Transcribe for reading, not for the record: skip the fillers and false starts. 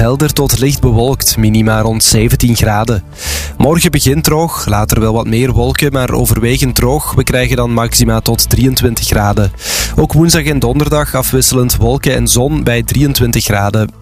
helder tot licht bewolkt, minima rond 17 graden. Morgen begint droog, later wel wat meer wolken, maar overwegend droog. We krijgen dan maxima tot 23 graden. Ook woensdag en donderdag afwisselend wolken en zon bij 23 graden.